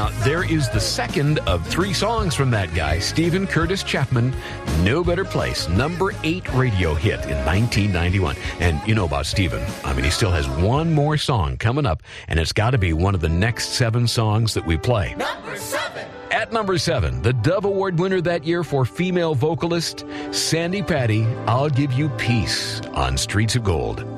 Now, there is the second of 3 songs from that guy, Stephen Curtis Chapman, No Better Place, number 8 radio hit in 1991. And you know about Stephen. I mean, he still has one more song coming up, and it's got to be one of the next 7 songs that we play. Number 7. At number 7, the Dove Award winner that year for female vocalist, Sandy Patty, I'll Give You Peace on Streets of Gold.